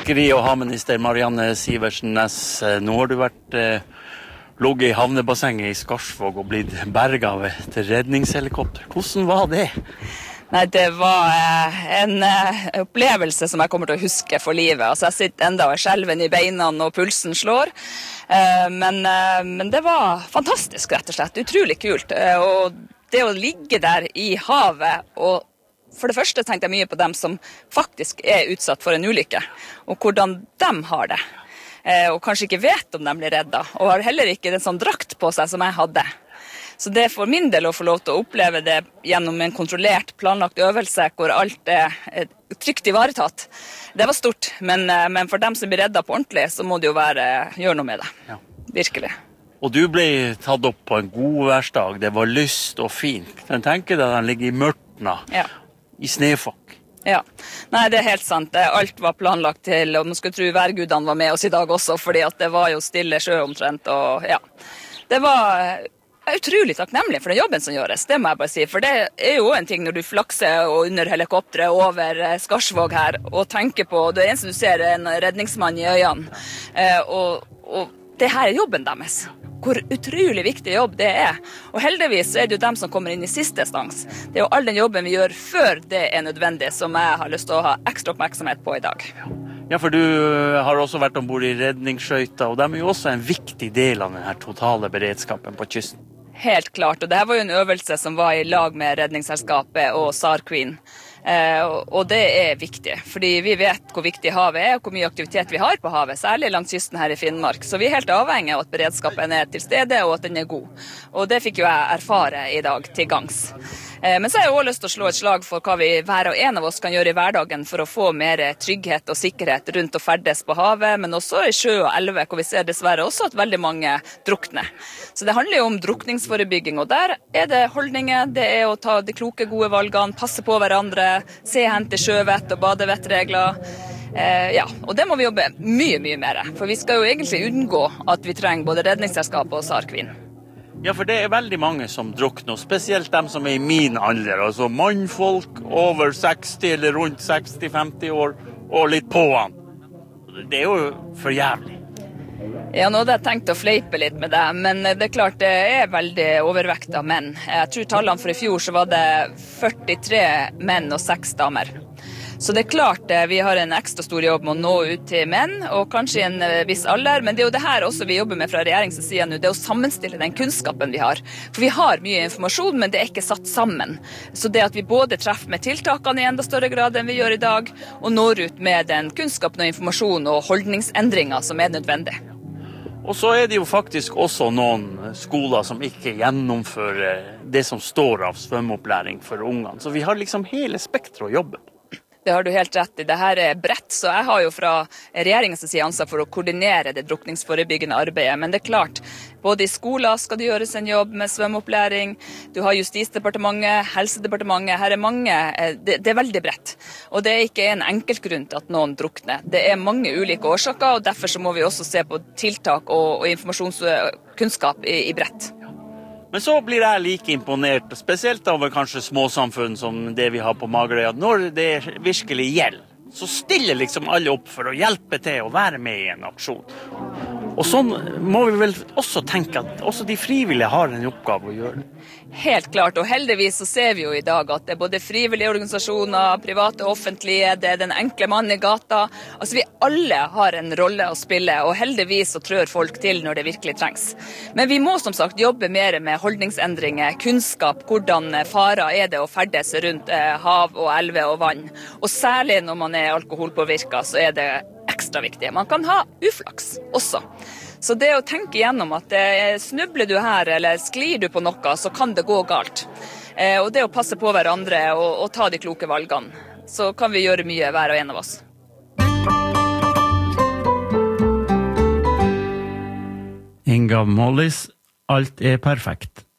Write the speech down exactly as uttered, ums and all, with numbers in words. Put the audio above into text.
fiskeri- og havminister Marianne Sivertsen Næss, nå har du vært eh, logget i havnebassenget i Skarsvåg og blitt berget av et redningshelikopter. Hvordan var det? Nei, det var eh, en eh, opplevelse som jeg kommer til å huske for livet. Altså, jeg sitter enda og skjelven i beina og pulsen slår. Eh, men, eh, men det var fantastisk, rett og slett. Utrolig kult. Eh, og det å ligge der i havet og for det første tenkte jeg mye på dem som faktisk er utsatt for en ulykke, og hvordan de har det. Eh, og kanskje ikke vet om de blir reddet, og har heller ikke den sånn drakt på seg som jeg hadde. Så det er for min del å få lov til å oppleve det gjennom en kontrollert, planlagt øvelse, hvor alt er trygt ivaretatt. Det var stort, men, men for dem som blir reddet på ordentlig, så må det jo være, gjøre noe med det. Ja. Virkelig. Og du ble tatt opp på en god værsdag, det var lyst og fint. Den tenker deg den ligger i mørtna. Ja. I snefakk. Ja, nei, det er helt sant. Alt var planlagt til, og man skulle tro værgudene var med oss i dag også, fordi at det var jo stille sjø omtrent, og ja. Det var utrolig takknemlig for den jobben som gjøres, det må jeg bare si, for det er jo en ting når du flakser og under helikopteret over Skarsvåg her, og tenker på, det eneste du ser er en redningsmann i øynene, og, og det her er jobben deres. Hvor utrolig viktig jobb det er. Og heldigvis er det jo dem som kommer inn i siste stans. Det er jo all den jobben vi gjør før det er nødvendig, som jeg har lyst til å ha ekstra oppmerksomhet på i dag. Ja, for du har også vært ombord i redningsskøyter, og de er jo også en viktig del av denne totale beredskapen på kysten. Helt klart, og det her var jo en øvelse som var i lag med Redningsselskapet og SAR Queen. Eh, og det er viktig, fordi vi vet hvor viktig havet er og hvor mye aktivitet vi har på havet, særlig langs kysten her i Finnmark. Så vi er helt avhengig av at beredskapen er til stede og at den er god. Og det fikk jo jeg erfare i dag til gangs. Eh, men så har jeg også lyst til å slå et slag for hva vi hver og en av oss kan gjøre i hverdagen for å få mer trygghet og sikkerhet rundt å ferdes på havet, men også i sjø og elve, hvor vi ser dessverre også at veldig mange drukner. Så det handler jo om drukningsforebygging, og der er det holdninger, det er å ta de kloke, gode valgene, passe på hverandre, se hen til sjøvett og badevettregler. Eh, ja, og det må vi jobbe mye, mye mer. For vi skal jo egentlig unngå at vi trenger både Redningsselskapet og SAR Queen. Ja, for det er veldig mange som drukner, spesielt dem som er i min alder. Altså mannfolk over seksti eller rundt seksti til femti år, og litt på han. Det er jo for jævlig. Ja, nå hadde jeg tenkt å fleipe litt med det, men det er klart det er veldig overvekt av menn. Jeg tror tallene for i fjor så var det førtitre menn og seks damer. Så det er klart vi har en ekstra stor jobb med å nå ut til menn, og kanskje i en viss alder, men det er jo det her også vi jobber med fra regjeringens side nå, det er å sammenstille den kunnskapen vi har. For vi har mye informasjon, men det er ikke satt sammen. Så det at vi både treffer med tiltakene i enda større grad enn vi gjør i dag, og når ut med den kunnskapen og informasjon og holdningsendringer som er nødvendig. Og så er det jo faktisk også noen skoler som ikke gjennomfører det som står av svømmeopplæring for ungene. Så vi har liksom hele spektret å jobbe på. Det har du helt rett i. Dette er bredt, så jeg har jo fra regjeringens side ansvar for å koordinere det drukningsforebyggende arbeidet. Men det er klart, både i skoler skal det gjøres en jobb med svømmeopplæring, du har Justisdepartementet, Helsedepartementet, her er mange, det, det er veldig bredt. Og det er ikke en enkelt grunn til at noen drukner. Det er mange ulike årsaker, og derfor så må vi også se på tiltak og, og informasjonskunnskap i, i bredt. Men så blir jeg like imponert, spesielt over kanskje småsamfunn som det vi har på Magerøya. Når det virkelig gjelder, så stiller liksom alle opp for å hjelpe til å være med i en aksjon. Og sånn må vi vel også tenke at også de frivillige har en oppgave å gjøre. Helt klart, og heldigvis så ser vi jo i dag at det er både frivillige organisasjoner, private og offentlige, det er den enkle mannen i gata. Altså vi alle har en rolle å spille, og heldigvis så trør folk til når det virkelig trengs. Men vi må som sagt jobbe mer med holdningsendringer, kunnskap, hvordan farer er det å ferdes rundt hav og elve og vann. Og særlig når man er alkoholpåvirket, så er det ekstra viktig. Man kan ha uflaks også. Så det å tenke igjennom at snubler du her eller sklir du på noe, så kan det gå galt. Og det å passe på hverandre og, og ta de kloke valgene, så kan vi gjøre mye hver og en av oss. Inga Mollis, alt er perfekt.